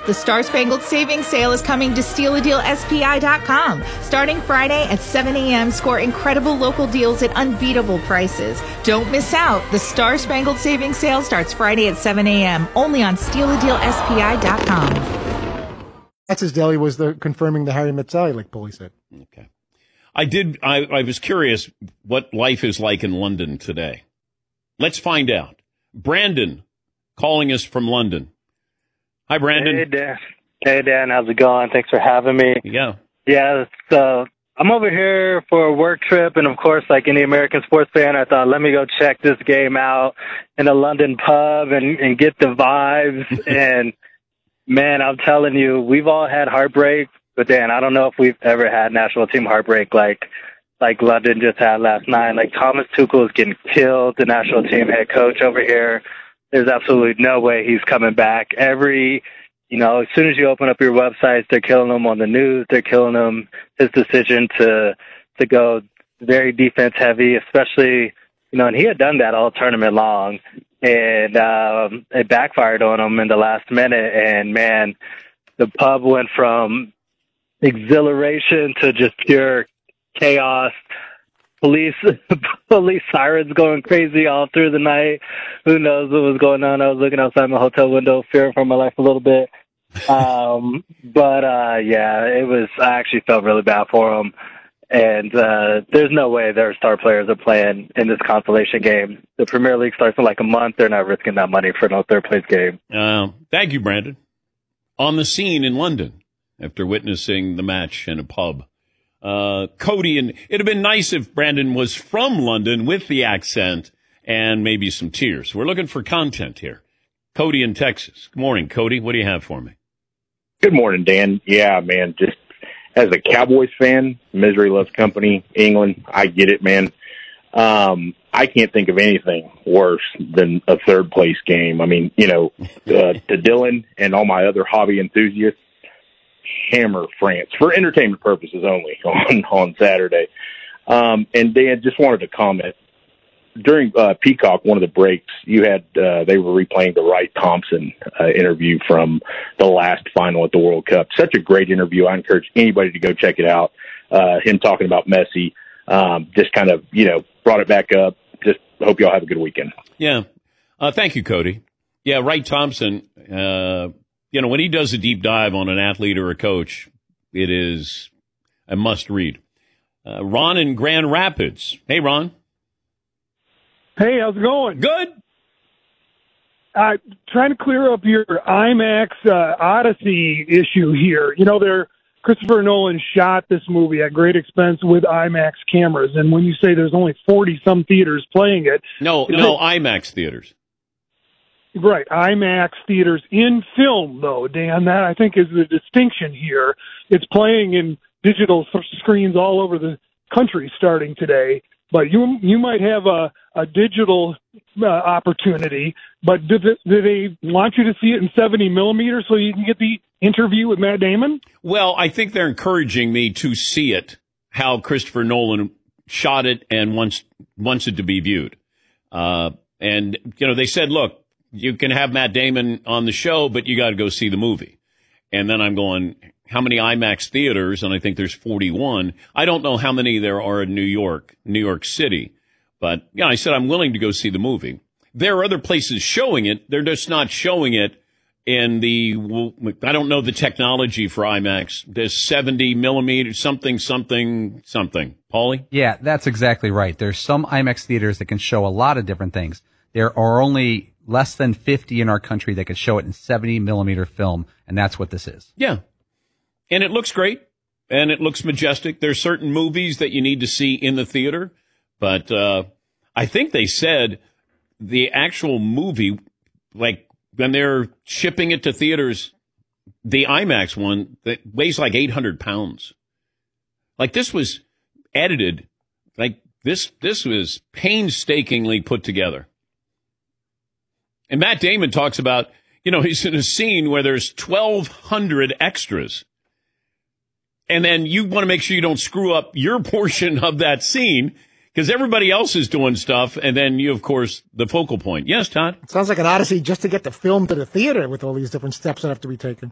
The Star Spangled Savings Sale is coming to StealADealSPI.com. Starting Friday at 7 a.m., score incredible local deals at unbeatable prices. Don't miss out. The Star Spangled Savings Sale starts Friday at 7 a.m., only on StealADealSPI.com. Texas Daily was confirming the Harry Met Sally, like Paulie said. Okay. I was curious what life is like in London today. Let's find out. Brandon calling us from London. Hi, Brandon. Hey, Dan. Hey, Dan. How's it going? Thanks for having me. Yeah. Yeah, so I'm over here for a work trip, and of course, like any American sports fan, I thought, let me go check this game out in a London pub and get the vibes. And, man, I'm telling you, we've all had heartbreak, but, Dan, I don't know if we've ever had national team heartbreak like London just had last night. Like, Thomas Tuchel is getting killed, the national team head coach over here. There's absolutely no way he's coming back. As soon as you open up your websites, they're killing him on the news. They're killing him. His decision to go very defense heavy, especially, and he had done that all tournament long, and it backfired on him in the last minute. And man, the pub went from exhilaration to just pure chaos. Police sirens going crazy all through the night. Who knows what was going on? I was looking outside my hotel window, fearing for my life a little bit. Yeah, it was. I actually felt really bad for them. And there's no way their star players are playing in this consolation game. The Premier League starts in like a month. They're not risking that money for no third place game. Thank you, Brandon. On the scene in London after witnessing the match in a pub. Cody, and it'd have been nice if Brandon was from London with the accent and maybe some tears. We're looking for content here. Cody in Texas. Good morning, Cody. What do you have for me? Good morning, Dan. Yeah, man, just as a Cowboys fan, misery loves company, England, I get it, man. I can't think of anything worse than a third-place game. I mean, to Dylan and all my other hobby enthusiasts, hammer France for entertainment purposes only on Saturday. And Dan, just wanted to comment during Peacock, one of the breaks you had, they were replaying the Wright Thompson interview from the last final at the World Cup. Such a great interview. I encourage anybody to go check it out. Him talking about Messi, just kind of, brought it back up. Just hope y'all have a good weekend. Yeah. Thank you, Cody. Yeah. Wright Thompson, when he does a deep dive on an athlete or a coach, it is a must read. Ron in Grand Rapids. Hey, Ron. Hey, how's it going? Good. Trying to clear up your IMAX Odyssey issue here. Christopher Nolan shot this movie at great expense with IMAX cameras. And when you say there's only 40-some theaters playing it. No, IMAX theaters. Right, IMAX theaters in film, though, Dan. That, I think, is the distinction here. It's playing in digital screens all over the country starting today. But you might have a digital opportunity, but do they want you to see it in 70 millimeters so you can get the interview with Matt Damon? Well, I think they're encouraging me to see it, how Christopher Nolan shot it and wants it to be viewed. They said, look, you can have Matt Damon on the show, but you got to go see the movie. And then I'm going, how many IMAX theaters? And I think there's 41. I don't know how many there are in New York City. But, I said I'm willing to go see the movie. There are other places showing it. They're just not showing it in I don't know the technology for IMAX. There's 70 millimeters, something. Paulie? Yeah, that's exactly right. There's some IMAX theaters that can show a lot of different things. There are only less than 50 in our country that could show it in 70 millimeter film, and that's what this is. Yeah. And it looks great, and it looks majestic. There's certain movies that you need to see in the theater, but I think they said the actual movie, like when they're shipping it to theaters, the IMAX one that weighs like 800 pounds. Like this was edited, like this was painstakingly put together. And Matt Damon talks about, he's in a scene where there's 1,200 extras. And then you want to make sure you don't screw up your portion of that scene because everybody else is doing stuff. And then you, of course, the focal point. Yes, Todd? It sounds like an odyssey just to get the film to the theater with all these different steps that have to be taken.